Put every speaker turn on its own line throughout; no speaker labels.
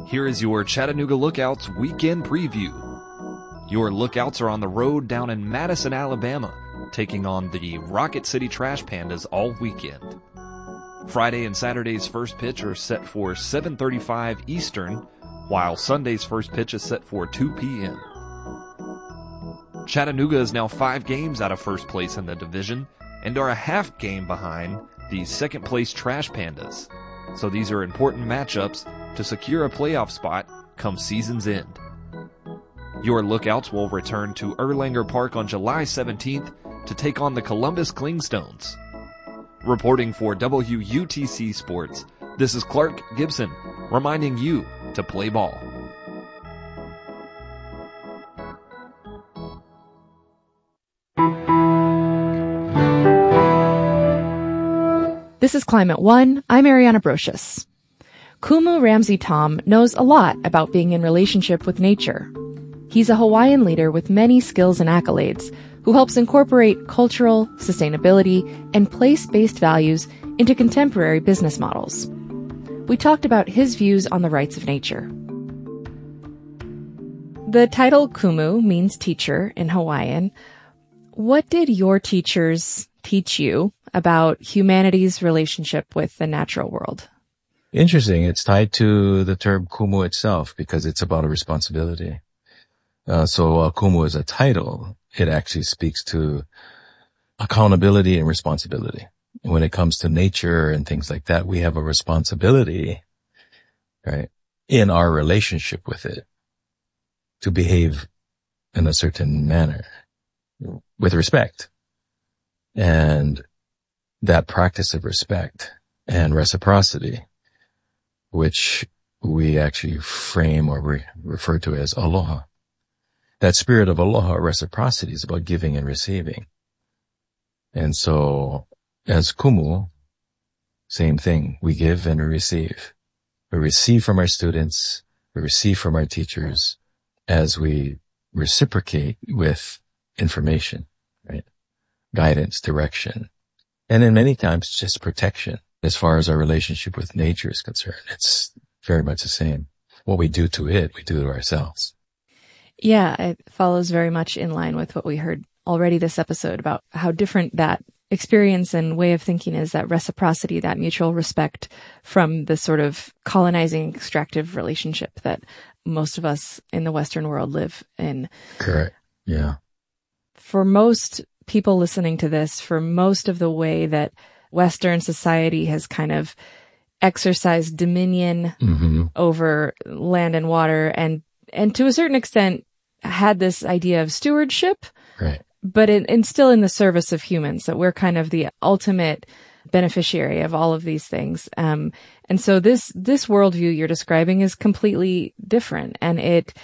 Here is your Chattanooga Lookouts weekend preview. Your Lookouts are on the road down in Madison, Alabama, taking on the Rocket City Trash Pandas all weekend. Friday and Saturday's first pitch are set for 7:35 Eastern, while Sunday's first pitch is set for 2 p.m. Chattanooga is now 5 games out of first place in the division and are a half game behind the second place Trash Pandas. So these are important matchups to secure a playoff spot come season's end. Your Lookouts will return to Erlanger Park on July 17th to take on the Columbus Clingstones. Reporting for WUTC Sports, this is Clark Gibson, reminding you to play ball.
This is Climate One. I'm Ariana Brocious. Kumu Ramsey Tom knows a lot about being in relationship with nature. He's a Hawaiian leader with many skills and accolades who helps incorporate cultural, sustainability, and place-based values into contemporary business models. We talked about his views on the rights of nature. The title Kumu means teacher in Hawaiian. What did your teachers teach you about humanity's relationship with the natural world?
Interesting. It's tied to the term Kumu itself because it's about a responsibility. So Kumu is a title. It actually speaks to accountability and responsibility. When it comes to nature and things like that, we have a responsibility, right, in our relationship with it to behave in a certain manner with respect. And that practice of respect and reciprocity, which we actually frame or refer to as aloha. That spirit of aloha, reciprocity, is about giving and receiving. And so, as Kumu, same thing. We give and we receive. We receive from our students, we receive from our teachers as we reciprocate with information, right? Guidance, direction. And then many times just protection. As far as our relationship with nature is concerned, it's very much the same. What we do to it, we do to ourselves.
Yeah, it follows very much in line with what we heard already this episode about how different that experience and way of thinking is, that reciprocity, that mutual respect from the sort of colonizing, extractive relationship that most of us in the Western world live in.
Correct. Yeah.
For most people listening to this, for most of the way that Western society has kind of exercised dominion over land and water and to a certain extent had this idea of stewardship,
right?
But still in the service of humans, that we're kind of the ultimate beneficiary of all of these things. And so this worldview you're describing is completely different, and it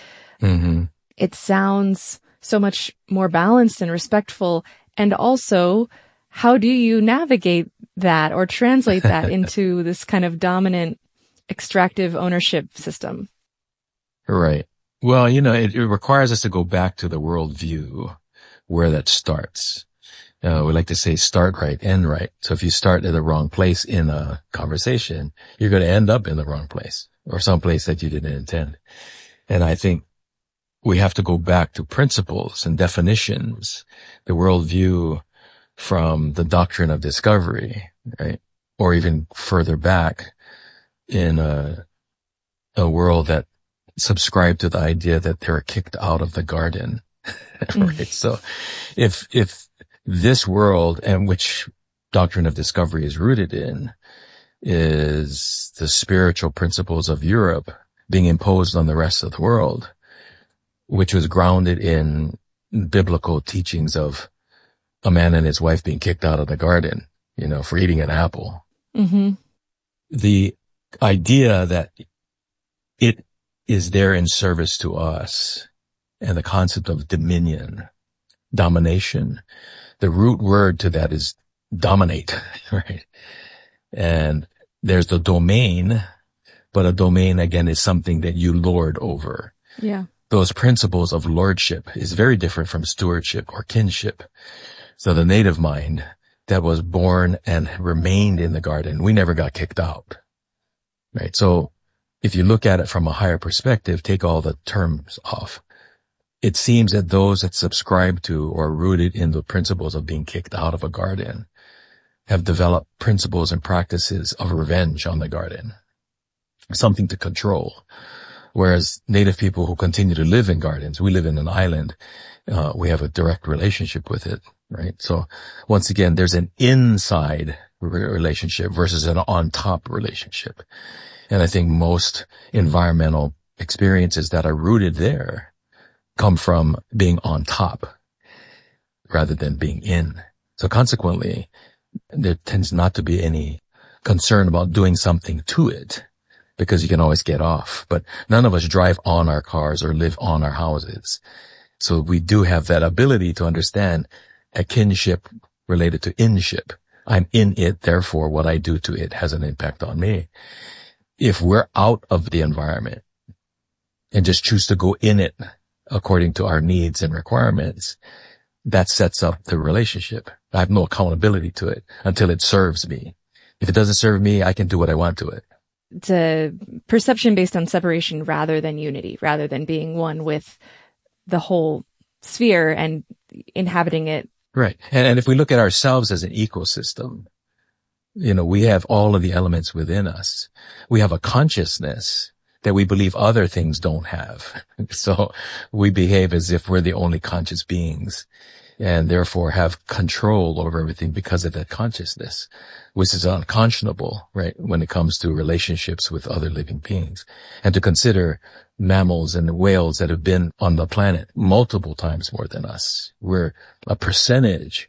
sounds so much more balanced and respectful. And also, how do you navigate that or translate that into this kind of dominant extractive ownership system?
Right. Well, it requires us to go back to the worldview where that starts. We like to say start right, end right. So if you start at the wrong place in a conversation, you're going to end up in the wrong place or someplace that you didn't intend. And I think we have to go back to principles and definitions, the worldview from the doctrine of discovery, right? Or even further back in a world that subscribed to the idea that they were kicked out of the garden. Right? So if this world, and which doctrine of discovery is rooted in, is the spiritual principles of Europe being imposed on the rest of the world, which was grounded in biblical teachings of a man and his wife being kicked out of the garden, for eating an apple. The idea that it is there in service to us, and the concept of dominion, domination, the root word to that is dominate, right? And there's the domain, but a domain again is something that you lord over.
Yeah.
Those principles of lordship is very different from stewardship or kinship. So the native mind that was born and remained in the garden, we never got kicked out, right? So if you look at it from a higher perspective, take all the terms off. It seems that those that subscribe to or rooted in the principles of being kicked out of a garden have developed principles and practices of revenge on the garden, something to control. Whereas native people who continue to live in gardens, we live in an island, we have a direct relationship with it, right? So once again, there's an inside relationship versus an on-top relationship. And I think most environmental experiences that are rooted there come from being on top rather than being in. So consequently, there tends not to be any concern about doing something to it because you can always get off. But none of us drive on our cars or live on our houses. So we do have that ability to understand a kinship related to inship. I'm in it, therefore what I do to it has an impact on me. If we're out of the environment and just choose to go in it according to our needs and requirements, that sets up the relationship. I have no accountability to it until it serves me. If it doesn't serve me, I can do what I want to it.
It's a perception based on separation rather than unity, rather than being one with the whole sphere and inhabiting it.
Right. And if we look at ourselves as an ecosystem, we have all of the elements within us. We have a consciousness that we believe other things don't have. So we behave as if we're the only conscious beings and therefore have control over everything because of that consciousness, which is unconscionable, right, when it comes to relationships with other living beings. And to consider mammals and whales that have been on the planet multiple times more than us. We're a percentage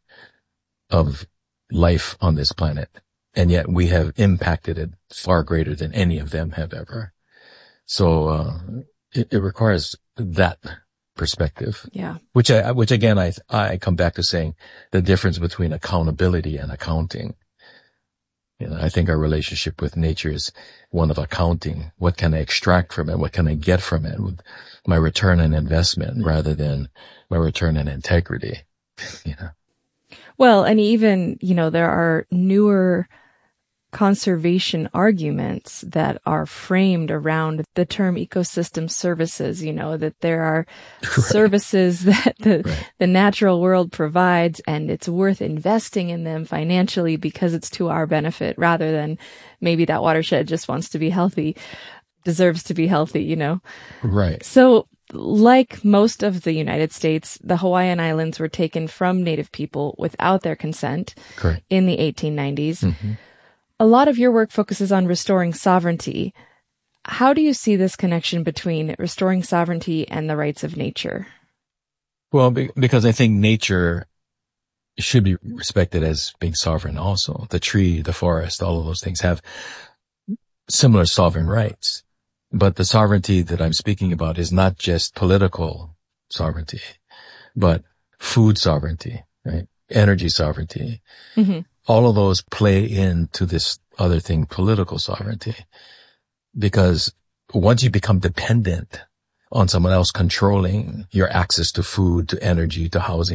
of life on this planet, and yet we have impacted it far greater than any of them have ever. So it requires that perspective.
Yeah.
Which again, I come back to saying the difference between accountability and accounting. I think our relationship with nature is one of accounting. What can I extract from it? What can I get from it with my return on investment rather than my return on integrity?
Well, and even, there are newer conservation arguments that are framed around the term ecosystem services, that there are services that the natural world provides and it's worth investing in them financially because it's to our benefit rather than maybe that watershed just wants to be healthy, deserves to be healthy,
Right.
So like most of the United States, the Hawaiian Islands were taken from Native people without their consent.
Correct.
In the 1890s.
Mm-hmm.
A lot of your work focuses on restoring sovereignty. How do you see this connection between restoring sovereignty and the rights of nature?
Well, because I think nature should be respected as being sovereign also. The tree, the forest, all of those things have similar sovereign rights. But the sovereignty that I'm speaking about is not just political sovereignty, but food sovereignty, right? Energy sovereignty.
Mm-hmm.
All of those play into this other thing, political sovereignty. Because once you become dependent on someone else controlling your access to food, to energy, to housing,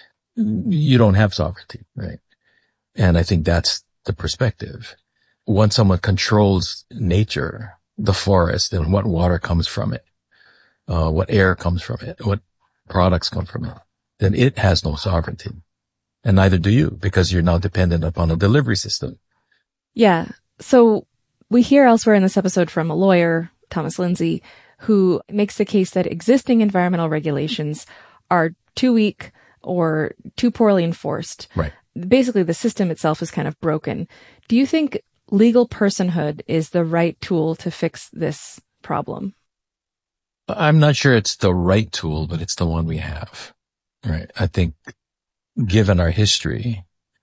you don't have sovereignty, right? And I think that's the perspective. Once someone controls nature, the forest, and what water comes from it, what air comes from it, what products come from it, then it has no sovereignty. And neither do you, because you're now dependent upon a delivery system.
Yeah. So we hear elsewhere in this episode from a lawyer, Thomas Lindsay, who makes the case that existing environmental regulations are too weak or too poorly enforced.
Right.
Basically, the system itself is kind of broken. Do you think legal personhood is the right tool to fix this problem?
I'm not sure it's the right tool, but it's the one we have. Right. I think given our history,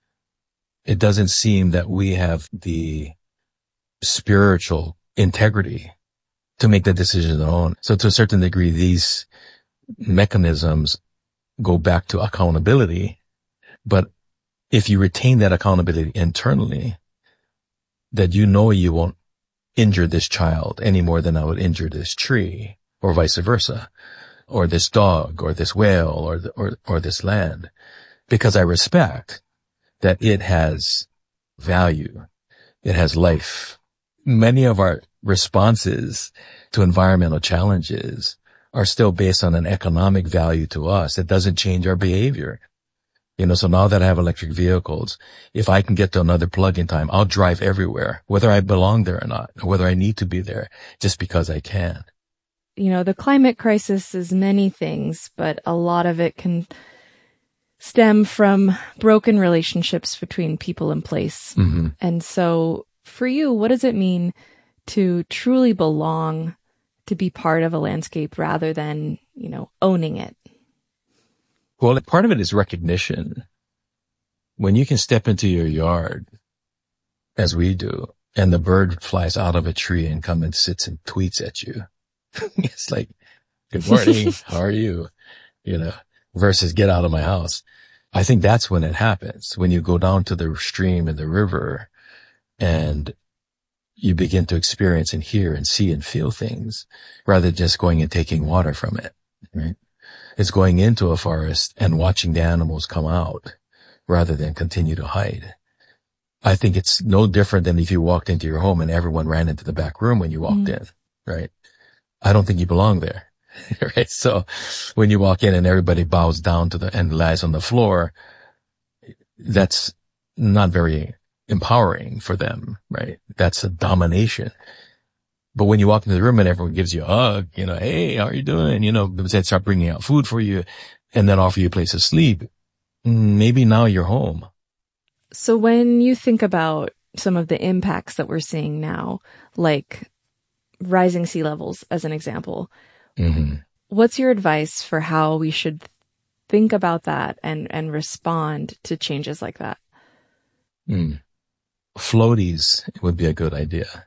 it doesn't seem that we have the spiritual integrity to make the decision alone. So to a certain degree, these mechanisms go back to accountability. But if you retain that accountability internally, that you won't injure this child any more than I would injure this tree, or vice versa, or this dog, or this whale, or this land, because I respect that it has value, it has life. Many of our responses to environmental challenges are still based on an economic value to us. It doesn't change our behavior. So now that I have electric vehicles, if I can get to another plug in time, I'll drive everywhere, whether I belong there or not, or whether I need to be there just because I can.
The climate crisis is many things, but a lot of it can stem from broken relationships between people and place.
Mm-hmm.
And so for you, what does it mean to truly belong, to be part of a landscape rather than, owning it?
Well, part of it is recognition. When you can step into your yard, as we do, and the bird flies out of a tree and comes and sits and tweets at you, it's like, good morning, how are you? Versus get out of my house. I think that's when it happens, when you go down to the stream and the river and you begin to experience and hear and see and feel things rather than just going and taking water from it, right? It's going into a forest and watching the animals come out rather than continue to hide. I think it's no different than if you walked into your home and everyone ran into the back room when you walked in, right? I don't think you belong there, right? So when you walk in and everybody bows down and lies on the floor, that's not very empowering for them, right? That's a domination. But when you walk into the room and everyone gives you a hug, hey, how are you doing? They start bringing out food for you and then offer you a place to sleep. Maybe now you're home.
So when you think about some of the impacts that we're seeing now, like rising sea levels as an example, what's your advice for how we should think about that and respond to changes like that?
Floaties would be a good idea.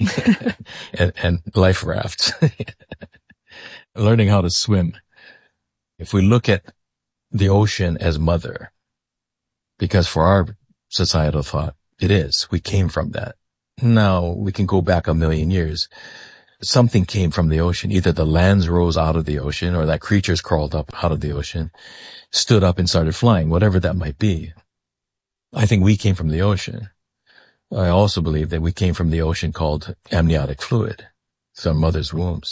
and life rafts. Learning how to swim. If we look at the ocean as mother, because for our societal thought, it is. We came from that. Now we can go back 1,000,000 years. Something came from the ocean. Either the lands rose out of the ocean or that creatures crawled up out of the ocean, stood up and started flying, whatever that might be. I think we came from the ocean. I also believe that we came from the ocean called amniotic fluid, from mother's wombs.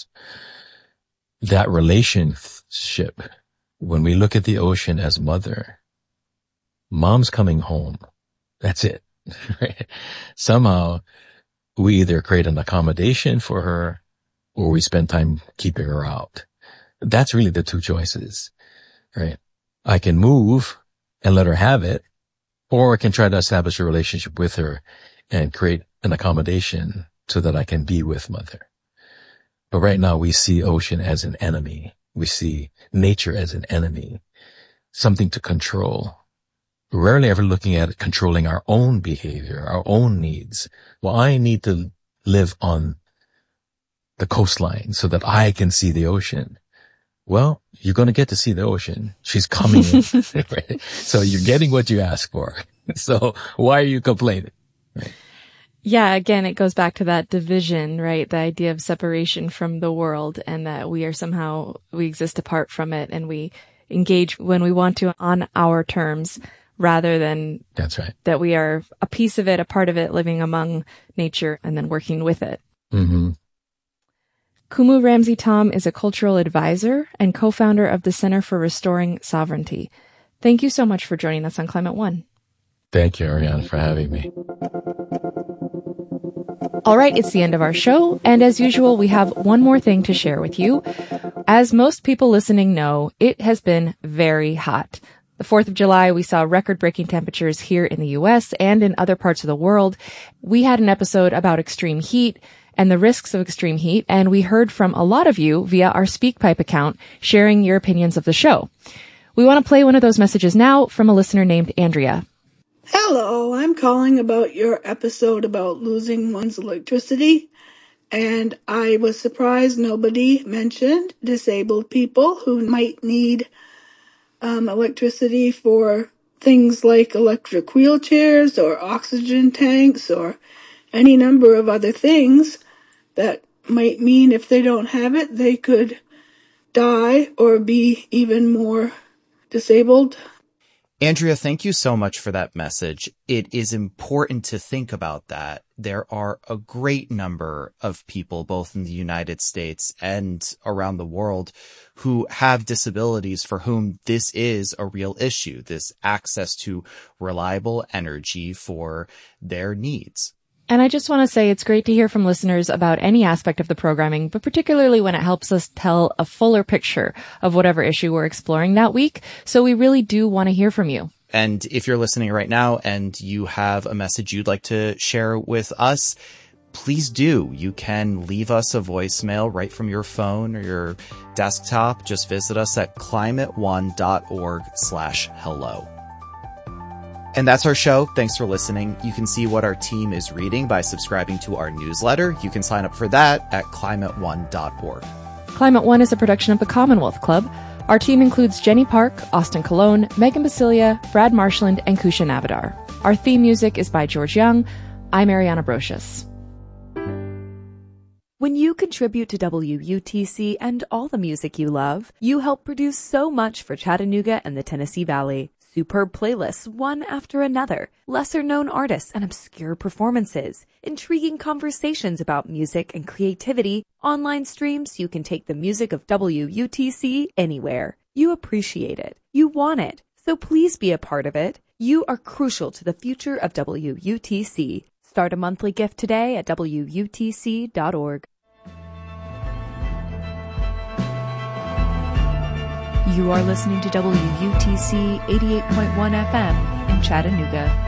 That relationship, when we look at the ocean as mother, mom's coming home. That's it. Right? Somehow we either create an accommodation for her or we spend time keeping her out. That's really the two choices, right? I can move and let her have it, or I can try to establish a relationship with her and create an accommodation so that I can be with mother. But right now we see ocean as an enemy. We see nature as an enemy, something to control. Rarely ever looking at it controlling our own behavior, our own needs. Well, I need to live on the coastline so that I can see the ocean. Well, you're going to get to see the ocean. She's coming in. Right? So you're getting what you ask for. So why are you complaining? Right?
Yeah, again, it goes back to that division, right? The idea of separation from the world and that we exist apart from it and we engage when we want to on our terms rather than
that's right.
That we are a piece of it, a part of it, living among nature and then working with it.
Mm-hmm.
Kumu Ramsey Tom is a cultural advisor and co-founder of the Center for Restoring Sovereignty. Thank you so much for joining us on Climate One.
Thank you, Ariane, for having me.
All right, it's the end of our show. And as usual, we have one more thing to share with you. As most people listening know, it has been very hot. The 4th of July, we saw record-breaking temperatures here in the U.S. and in other parts of the world. We had an episode about extreme heat and the risks of extreme heat, and we heard from a lot of you via our SpeakPipe account sharing your opinions of the show. We want to play one of those messages now from a listener named Andrea.
Hello, I'm calling about your episode about losing one's electricity, and I was surprised nobody mentioned disabled people who might need electricity for things like electric wheelchairs or oxygen tanks or any number of other things that might mean if they don't have it, they could die or be even more disabled.
Andrea, thank you so much for that message. It is important to think about that. There are a great number of people, both in the United States and around the world, who have disabilities for whom this is a real issue, this access to reliable energy for their needs.
And I just want to say it's great to hear from listeners about any aspect of the programming, but particularly when it helps us tell a fuller picture of whatever issue we're exploring that week. So we really do want to hear from you.
And if you're listening right now and you have a message you'd like to share with us, please do. You can leave us a voicemail right from your phone or your desktop. Just visit us at climateone.org/hello. And that's our show. Thanks for listening. You can see what our team is reading by subscribing to our newsletter. You can sign up for that at climateone.org.
Climate One is a production of the Commonwealth Club. Our team includes Jenny Park, Austin Colon, Megan Basilia, Brad Marshland, and Kusha Navidar. Our theme music is by George Young. I'm Ariana Brocious.
When you contribute to WUTC and all the music you love, you help produce so much for Chattanooga and the Tennessee Valley. Superb playlists, one after another, lesser-known artists and obscure performances, intriguing conversations about music and creativity, online streams. You can take the music of WUTC anywhere. You appreciate it. You want it. So please be a part of it. You are crucial to the future of WUTC. Start a monthly gift today at WUTC.org. You are listening to WUTC 88.1 FM in Chattanooga.